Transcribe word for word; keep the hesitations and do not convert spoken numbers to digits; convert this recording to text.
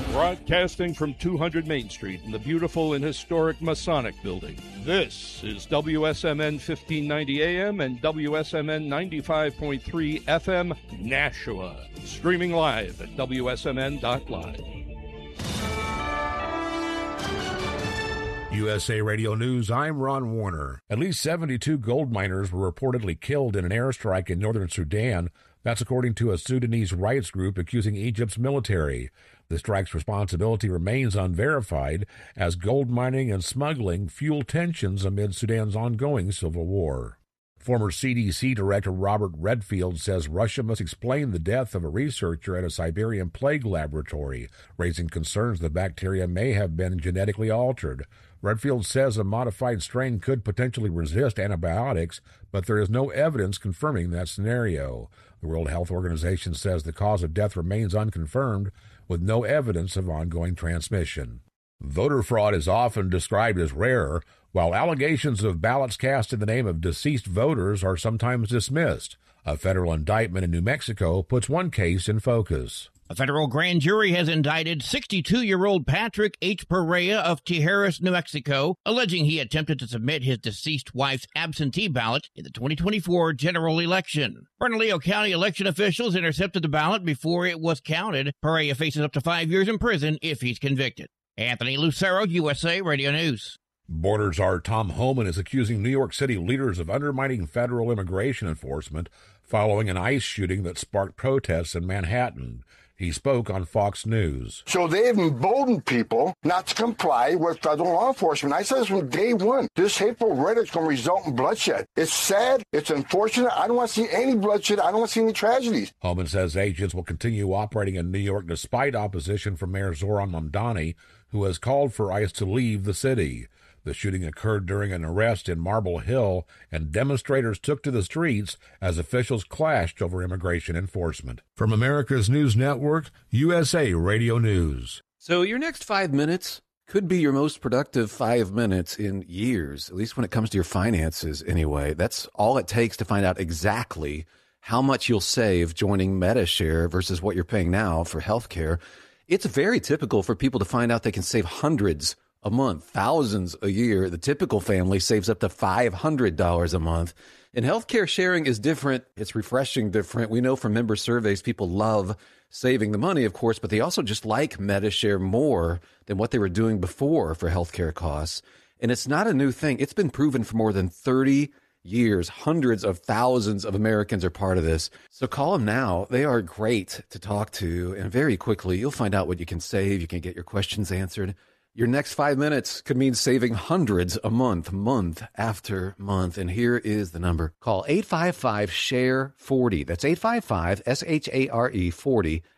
Broadcasting from two hundred Main Street in the beautiful and historic Masonic Building, this is W S M N fifteen ninety A M and W S M N ninety-five point three F M, Nashua. Streaming live at W S M N dot live. U S A Radio News, I'm Ron Warner. At least seventy-two gold miners were reportedly killed in an airstrike in northern Sudan. That's according to a Sudanese rights group accusing Egypt's military. The strike's responsibility remains unverified as gold mining and smuggling fuel tensions amid Sudan's ongoing civil war. Former C D C Director Robert Redfield says Russia must explain the death of a researcher at a Siberian plague laboratory, raising concerns the bacteria may have been genetically altered. Redfield says a modified strain could potentially resist antibiotics, but there is no evidence confirming that scenario. The World Health Organization says the cause of death remains unconfirmed, with no evidence of ongoing transmission. Voter fraud is often described as rare, while allegations of ballots cast in the name of deceased voters are sometimes dismissed. A federal indictment in New Mexico puts one case in focus. A federal grand jury has indicted sixty-two-year-old Patrick H. Perea of Tijeras, New Mexico, alleging he attempted to submit his deceased wife's absentee ballot in the twenty twenty-four general election. Bernalillo County election officials intercepted the ballot before it was counted. Perea faces up to five years in prison if he's convicted. Anthony Lucero, U S A Radio News. Borders czar Tom Homan is accusing New York City leaders of undermining federal immigration enforcement following an ICE shooting that sparked protests in Manhattan. He spoke on Fox News. So they've emboldened people not to comply with federal law enforcement. I said this from day one. This hateful rhetoric is going to result in bloodshed. It's sad. It's unfortunate. I don't want to see any bloodshed. I don't want to see any tragedies. Homan says agents will continue operating in New York despite opposition from Mayor Zoran Mamdani, who has called for ICE to leave the city. The shooting occurred during an arrest in Marble Hill, and demonstrators took to the streets as officials clashed over immigration enforcement. From America's News Network, U S A Radio News. So your next five minutes could be your most productive five minutes in years, at least when it comes to your finances anyway. That's all it takes to find out exactly how much you'll save joining Medi-Share versus what you're paying now for health care. It's very typical for people to find out they can save hundreds a month, thousands a year. The typical family saves up to five hundred dollars a month. And healthcare sharing is different. It's refreshing different. We know from member surveys, people love saving the money, of course, but they also just like Medi-Share more than what they were doing before for healthcare costs. And it's not a new thing. It's been proven for more than thirty years. Hundreds of thousands of Americans are part of this. So call them now. They are great to talk to. And very quickly, you'll find out what you can save. You can get your questions answered. Your next five minutes could mean saving hundreds a month, month after month. And here is the number. Call eight five five, S H A R E, forty. That's eight five five, S H A R E, forty.